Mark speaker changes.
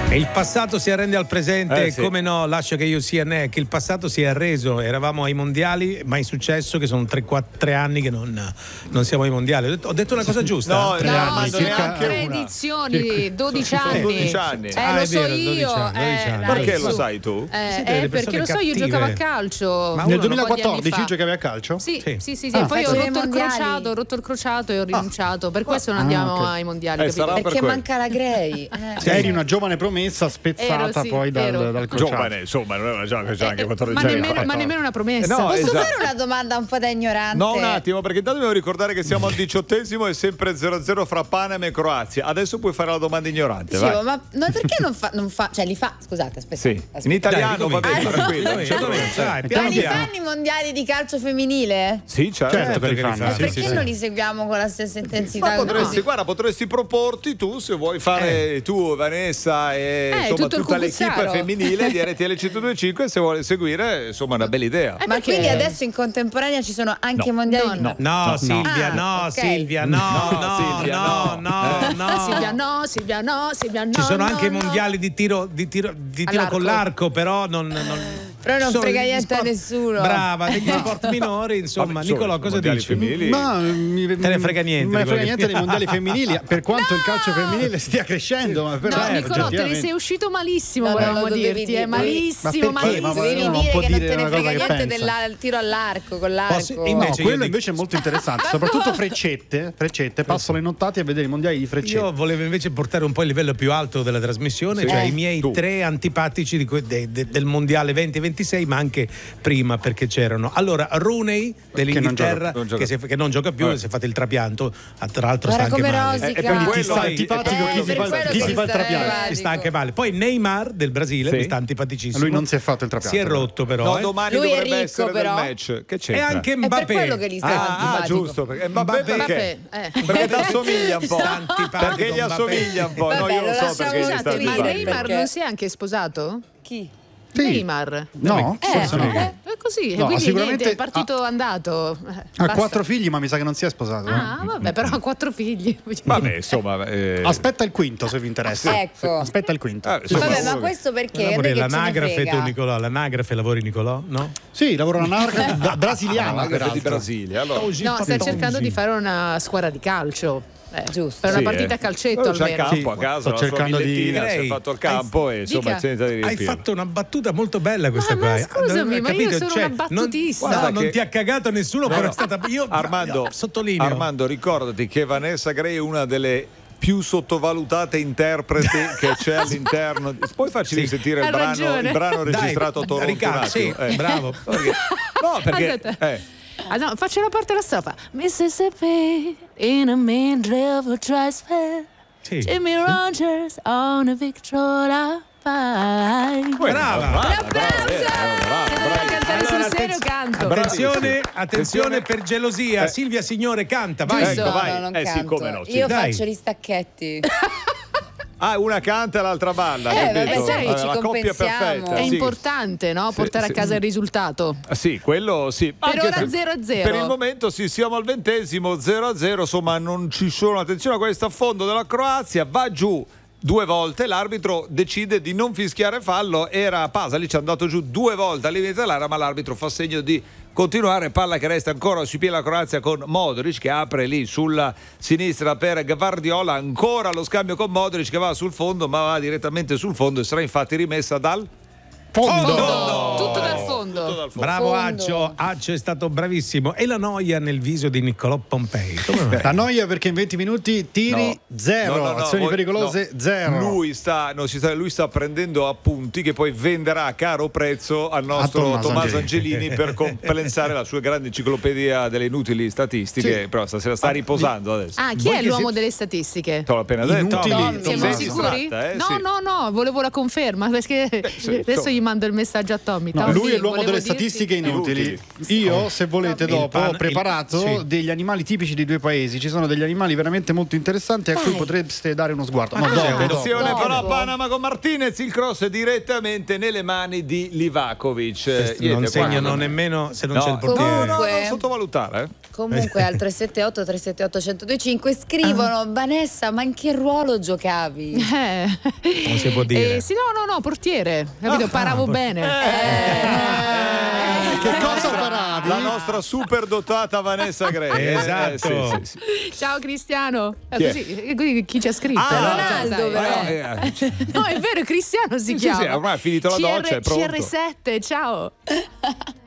Speaker 1: E il passato si arrende al presente, sì. Come no, lascia che io sia ne, che il passato si è arreso. Eravamo ai mondiali, mai successo, che sono 3 anni che non siamo ai mondiali. Ho detto una cosa giusta?
Speaker 2: No,
Speaker 1: 3 anni,
Speaker 2: circa
Speaker 3: 3 edizioni, 12 anni.
Speaker 2: 12 anni.
Speaker 3: Lo so
Speaker 1: vero,
Speaker 3: io.
Speaker 1: 12 anni.
Speaker 2: Perché lo sai tu?
Speaker 3: Perché lo so, io giocavo a calcio.
Speaker 4: Ma nel 2014 giocavi a calcio?
Speaker 3: Sì. E poi ho rotto il crociato e ho rinunciato. Per questo non andiamo ai mondiali.
Speaker 5: Perché manca la Grey.
Speaker 4: Eri una giovane promessa spezzata poi dal crociato.
Speaker 2: Giovane, insomma, non era già anche 14 anni fa.
Speaker 3: Ma nemmeno una promessa.
Speaker 5: Posso fare una domanda un po' da ignorante?
Speaker 2: No, un attimo, perché intanto devo ricordare che siamo al 18esimo e sempre 0-0 fra Panama e Croazia. Adesso puoi fare la domanda ignorante.
Speaker 5: Dicevo, ma perché non fa? Cioè li fa? Scusate, aspetta.
Speaker 2: In italiano va bene, tranquillo.
Speaker 5: Ma li fanno i mondiali di calcio femminile?
Speaker 2: Sì, certo
Speaker 4: che li fanno.
Speaker 5: Perché non li seguiamo con la stessa intensità?
Speaker 2: Ma potresti proporti tu, se vuoi fare tu, Vanessa e insomma, tutta l'equipe femminile di RTL 102.5, se vuole seguire, insomma, una bella idea.
Speaker 5: Ma quindi adesso in contemporanea ci sono anche i mondiali?
Speaker 1: No, Silvia, Silvia, Ci sono anche i mondiali di tiro con l'arco, però
Speaker 5: però non frega niente a nessuno.
Speaker 1: Brava, degli sport minori, insomma. Nicolò, cosa dici?
Speaker 4: Ma
Speaker 1: te ne frega niente.
Speaker 4: Non me frega niente dei mondiali femminili, per quanto il calcio femminile stia crescendo. Ma però,
Speaker 3: Nicolò, te ne sei uscito malissimo, volevamo dirti. Malissimo.
Speaker 5: Devi dire che non te ne frega niente del tiro all'arco con l'arco.
Speaker 4: Quello invece è molto interessante. Soprattutto freccette, passano i nottati a vedere i mondiali di freccette.
Speaker 1: Io volevo invece portare un po' il livello più alto della trasmissione, cioè i miei 3 antipatici del mondiale 2026, ma anche prima, perché c'erano Rooney dell'Inghilterra che non gioca più, si è fatto il trapianto, tra l'altro sta anche male.
Speaker 4: E quindi ti sta antipatico chi si fa il trapianto.
Speaker 1: Ti sta anche male. Poi Neymar del Brasile mi sta antipaticissimo.
Speaker 4: Lui non si è fatto il trapianto.
Speaker 1: Si è rotto però.
Speaker 2: No, domani
Speaker 5: lui
Speaker 2: dovrebbe
Speaker 5: ricco,
Speaker 2: essere
Speaker 5: però.
Speaker 2: del match. Che c'è?
Speaker 1: E anche Mbappé.
Speaker 5: È per quello che gli sta antipatico.
Speaker 2: Giusto, perché Mbappé perché? Perché ti assomiglia un po'. Perché gli assomiglia un po'. No, io lo so perché gli sta antipatico.
Speaker 3: Ma Neymar non si è anche sposato?
Speaker 5: Chi?
Speaker 3: Neymar.
Speaker 4: No?
Speaker 3: È così,
Speaker 4: no,
Speaker 3: quindi
Speaker 4: sicuramente
Speaker 3: niente, è partito andato.
Speaker 4: Ha 4 figli, ma mi sa che non si è sposato.
Speaker 3: Vabbè, però ha 4 figli.
Speaker 2: Vabbè, insomma.
Speaker 4: Aspetta il quinto, se vi interessa.
Speaker 5: Ecco.
Speaker 4: Aspetta il quinto.
Speaker 5: Vabbè, ma questo perché?
Speaker 1: Lavori l'anagrafe tu, Nicolò? L'anagrafe lavori, Nicolò? No?
Speaker 4: Sì, lavoro all'anagrafe brasiliana.
Speaker 2: Di Brasile. Allora.
Speaker 3: No, sta cercando di fare una squadra di calcio.
Speaker 5: Giusto.
Speaker 3: Per una partita a calcetto
Speaker 2: c'è
Speaker 3: almeno.
Speaker 2: il campo a casa,
Speaker 4: sto cercando
Speaker 2: si è fatto il campo e insomma
Speaker 1: hai fatto una battuta molto bella questa
Speaker 3: ma
Speaker 1: qua.
Speaker 3: scusami, ma io sono una battutista.
Speaker 1: Non ti ha cagato nessuno, però è stata
Speaker 2: Armando,
Speaker 1: sottolineo.
Speaker 2: Armando, ricordati che Vanessa Grey è una delle più sottovalutate interpreti che c'è all'interno. Puoi farci risentire il brano registrato a Toronto?
Speaker 1: Sì, bravo.
Speaker 2: No, perché
Speaker 3: no, faccio la parte della strofa. Mississippi in a mean river dries fair. Jimmy Rogers on a Victrola Pie.
Speaker 1: Brava.
Speaker 3: Cantare sul serio canto.
Speaker 1: Attenzione per gelosia. Silvia Signore canta, vai.
Speaker 5: Giusto,
Speaker 2: vai.
Speaker 5: non
Speaker 2: Sì,
Speaker 5: canto.
Speaker 2: come no.
Speaker 5: Io faccio gli stacchetti.
Speaker 2: Una canta e l'altra balla.
Speaker 5: Vabbè, sai,
Speaker 2: la
Speaker 5: ci
Speaker 2: coppia
Speaker 5: compensiamo.
Speaker 2: perfetta.
Speaker 3: È importante, no? Portare a casa il risultato.
Speaker 2: Sì, quello sì.
Speaker 3: Per ora 0-0.
Speaker 2: Per il momento siamo al 20esimo, 0-0. Insomma, non ci sono. Attenzione a questo affondo della Croazia. Va giù 2 volte, l'arbitro decide di non fischiare fallo. Era Pasalic andato giù 2 volte al limite dell'area, ma l'arbitro fa segno di continuare. Palla che resta ancora sui piedi la Croazia con Modric che apre lì sulla sinistra per Gvardiol. Ancora lo scambio con Modric che va sul fondo, ma va direttamente sul fondo e sarà infatti rimessa dal
Speaker 1: fondo.
Speaker 3: Tutto dal fondo.
Speaker 1: Bravo Accio è stato bravissimo. E la noia nel viso di Niccolò Pompei?
Speaker 4: La noia perché in 20 minuti tiri 0, azioni pericolose 0.
Speaker 2: Lui sta prendendo appunti che poi venderà a caro prezzo al nostro Tommaso Angelini per compensare la sua grande enciclopedia delle inutili statistiche. Però stasera sta riposando adesso.
Speaker 3: Chi è l'uomo delle statistiche?
Speaker 2: Te l'ho appena detto.
Speaker 3: Siamo sicuri? No, volevo la conferma perché adesso gli mando il messaggio a Tommy.
Speaker 4: Lui è l'uomo delle statistiche statistiche inutili. Io, se volete, dopo ho preparato degli animali tipici dei due paesi. Ci sono degli animali veramente molto interessanti a cui potreste dare uno sguardo.
Speaker 2: Attenzione però, Panama con Martinez, il cross è direttamente nelle mani di Livakovic.
Speaker 1: Non segnano nemmeno se non c'è il portiere.
Speaker 2: Non sottovalutare.
Speaker 5: Comunque al 378 378 1025 scrivono: Vanessa, ma in che ruolo giocavi?
Speaker 1: Non si può dire.
Speaker 3: Sì, no, portiere. Capito? Paravo bene.
Speaker 4: Che cosa paravi?
Speaker 2: La nostra super dotata Vanessa Gray.
Speaker 1: Esatto.
Speaker 2: Sì.
Speaker 3: Ciao Cristiano. Chi ci ha scritto?
Speaker 5: Ronaldo, però.
Speaker 3: No, è vero, Cristiano si chiama.
Speaker 2: Sì, ormai è finito la doccia, è pronto.
Speaker 3: CR7, ciao.